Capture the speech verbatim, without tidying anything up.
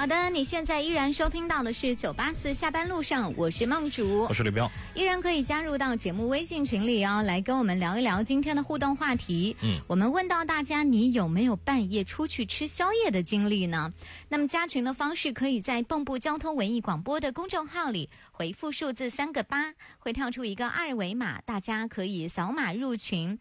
好的，你现在依然收听到的是九八四下班路上，我是梦竹， 我是李彪， 依然可以加入到节目微信群里哦，来跟我们聊一聊今天的互动话题。 嗯， 我们问到大家，你有没有半夜出去吃宵夜的经历呢？那么加群的方式可以在蚌埠交通文艺广播的公众号里回复数字三个八，会跳出一个二维码，大家可以扫码入群。